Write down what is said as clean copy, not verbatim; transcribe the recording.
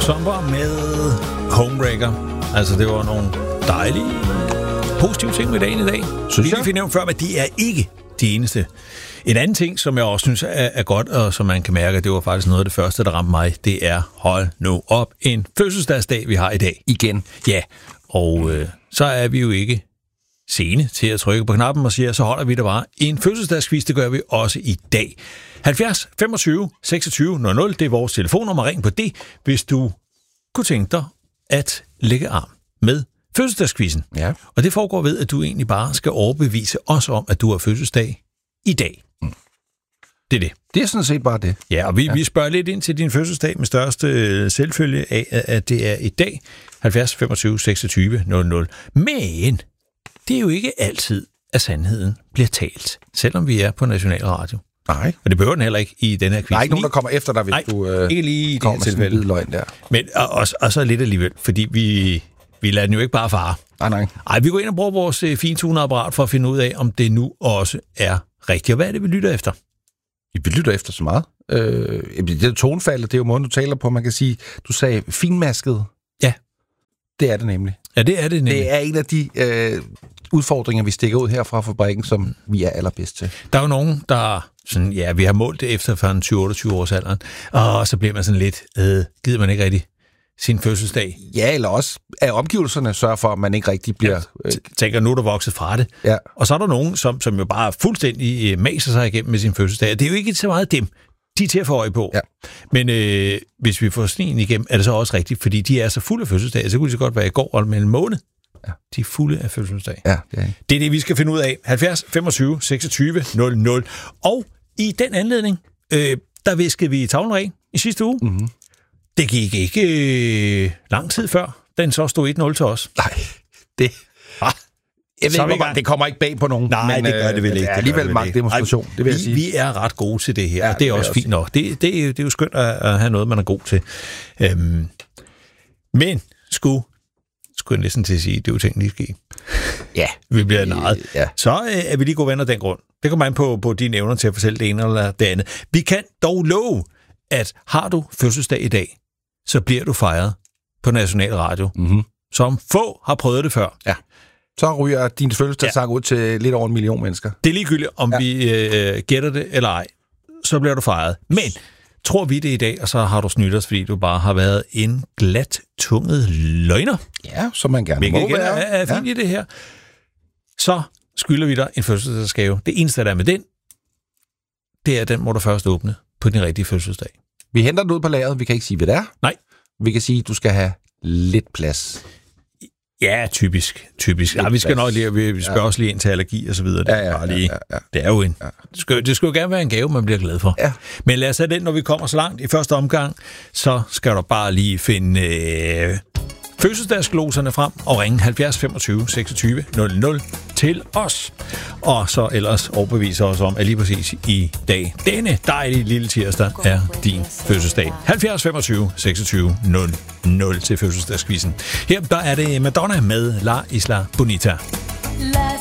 Sommer med Homebreaker. Altså, det var nogle dejlige, positive ting med dagen i dag. Synes jeg? Vi nævnt før, men de er ikke de eneste. En anden ting, som jeg også synes er godt, og som man kan mærke, det var faktisk noget af det første, der ramte mig, det er, hold nu op, en fødselsdagsdag, vi har i dag. Igen. Ja, og så er vi jo ikke sene til at trykke på knappen og siger, så holder vi der bare en fødselsdagsquiz. Det gør vi også i dag. 70 25 26 00, det er vores telefonnummer. Ring på det, hvis du kunne tænke dig at lægge arm med fødselsdagsquizzen. Ja. Og det foregår ved, at du egentlig bare skal overbevise os om, at du har fødselsdag i dag. Det er det. Det er sådan set bare det. Ja, og vi spørger lidt ind til din fødselsdag med største selvfølge af, at det er i dag. 70 25 26 00. Men det er jo ikke altid, at sandheden bliver talt, selvom vi er på National Radio. Nej. Og det behøver den heller ikke i den her quiz. Der er ikke nogen, der kommer efter dig, hvis du ikke lige i kommer det med sådan en løgn der. Men og så lidt alligevel, fordi vi lader den jo ikke bare fare. Nej. Ej, vi går ind og bruger vores fintuneapparat for at finde ud af, om det nu også er rigtigt. Og hvad er det, vi lytter efter? Vi lytter efter så meget. Det er tonefaldet, det er jo måden, du taler på. Man kan sige, du sagde finmasket. Ja. Det er det nemlig. Ja, det er det nemlig. Det er en af de udfordringer, vi stikker ud her fra fabrikken, som vi er allerbedst til. Der er jo nogen, der sådan, ja, vi har målt det efter for en 20-28 års alderen, og så bliver man sådan lidt, gider man ikke rigtig sin fødselsdag. Ja, eller også at omgivelserne sørger for, at man ikke rigtig bliver... Tænker, nu er der vokset fra det. Ja. Og så er der nogen, som jo bare fuldstændig maser sig igennem med sin fødselsdag. Det er jo ikke så meget dem. De er til at få øje på. Ja. Men hvis vi får sneen igennem, er det så også rigtigt, fordi de er så fulde af fødselsdag, så kunne det så godt være i går eller mellem måned. Ja. De er fulde af fødselsdag. Ja, det er det, vi skal finde ud af. 70 25 26 00. Og i den anledning, der viskede vi tavlen ren i sidste uge. Mm-hmm. Det gik ikke lang tid før, den så stod 1-0 til os. Nej, det... Jeg ved ikke, det kommer ikke bag på nogen. Nej, men, det gør det vel ikke. Det er alligevel meget demonstration, det vil jeg sige. Vi er ret gode til det her, ja, og det er også fint nok. Det er jo skønt at have noget, man er god til. Men skulle jeg næsten til at sige, det er jo ting, lige ske. Ja. Vi bliver narret. Ja. Så er vi lige gode venner af den grund. Det kommer an på dine evner til at fortælle det ene eller det andet. Vi kan dog love, at har du fødselsdag i dag, så bliver du fejret på National Radio. Mm-hmm. Som få har prøvet det før. Ja. Så ryger din fødselsdagssang ud til lidt over 1 million mennesker. Det er ligegyldigt, om vi gætter det eller ej. Så bliver du fejret. Men tror vi det i dag, og så har du snydt os, fordi du bare har været en glat-tunget løgner. Ja, som man gerne må være. Er fint i det her. Så skylder vi dig en fødselsdagsgave. Det eneste, der er med den, det er, den må du først åbne på din rigtige fødselsdag. Vi henter den ud på lageret. Vi kan ikke sige, hvad det er. Nej. Vi kan sige, at du skal have lidt plads. Ja, typisk. Ja, vi skal nok lige, vi spørger også lige ind til allergi og så videre. Det er jo en. Ja. Det skal jo gerne være en gave, man bliver glad for. Ja. Men lad os have den, når vi kommer så langt i første omgang, så skal du bare lige finde fødselsdagsgloserne frem og ringe 70 25 26 00 til os. Og så ellers overbevise os om, at lige præcis i dag, denne dejlige lille tirsdag, er din fødselsdag. 70 25 26 00 til fødselsdagsquizzen. Her der er det Madonna med La Isla Bonita.